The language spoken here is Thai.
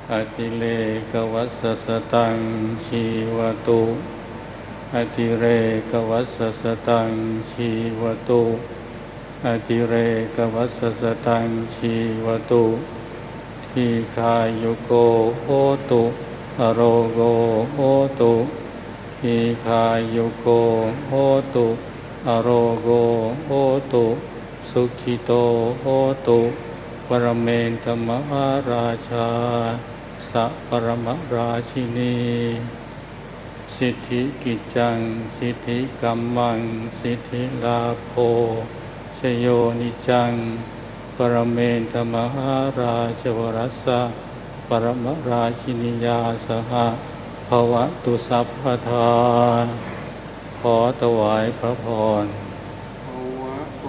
อติเลกวัสสตังชีวตุอติเรกวัสสตังชีวตุอติเรกวัสสตังชีวตุทีฆายุโกโหตุอโรโกโหตุทีฆายุโกโหตุอโรโกโหตุสุขิโตโหตุปรเมนตมหาราชาสัพปรมราชินีสิทธิกิจจังสิทธิกัมมังสิทธิลาโภชโยนิจังปรเมนตมหาราชวรัสสะปรมราชินียาสหภวตุสัพพทาขอถวายพระพร